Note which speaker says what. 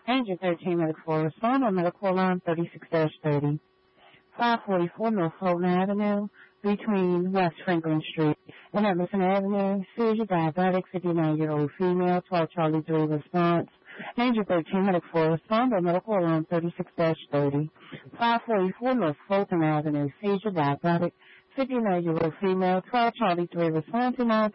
Speaker 1: Angel 13 Medical 4, respond on medical line 36-30. 544 North Fulton Avenue, between West Franklin Street and Emerson Avenue. Seizure diabetic, 59-year-old female, 12 Charlie 3 response. Angel 13 Medical 4, respond on medical line 36-30. 544 North Fulton Avenue, seizure diabetic, 59-year-old female, 12 Charlie 3 response.